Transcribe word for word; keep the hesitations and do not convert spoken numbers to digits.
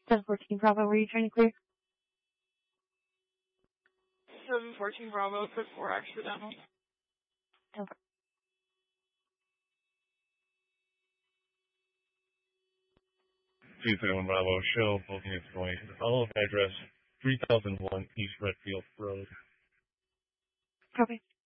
seven fourteen Bravo, were you trying to clear? seven fourteen Bravo, for four accidental. Okay. two seven Bravo, show booking information. Follow address three thousand one East Redfield Road. Copy.